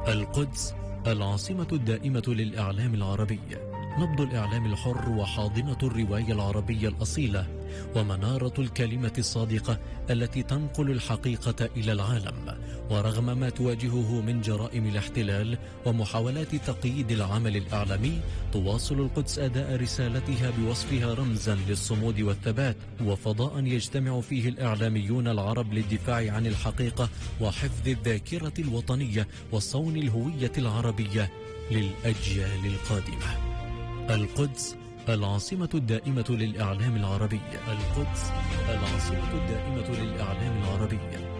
القدس العاصمة الدائمة للإعلام العربي، نبض الإعلام الحر وحاضنة الرواية العربية الأصيلة، ومنارة الكلمة الصادقة التي تنقل الحقيقة إلى العالم. ورغم ما تواجهه من جرائم الاحتلال ومحاولات تقييد العمل الإعلامي، تواصل القدس أداء رسالتها بوصفها رمزا للصمود والثبات، وفضاء يجتمع فيه الإعلاميون العرب للدفاع عن الحقيقة وحفظ الذاكرة الوطنية وصون الهوية العربية للأجيال القادمة. القدس العاصمة الدائمة للإعلام العربي. القدس العاصمة الدائمة للإعلام العربي.